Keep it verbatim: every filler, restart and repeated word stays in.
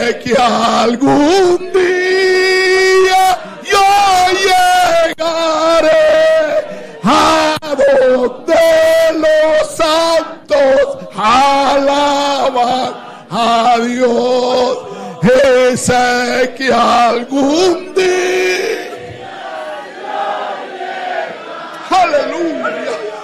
sé que algún día yo llegaré a donde los santos alaban a Dios. Y sé que algún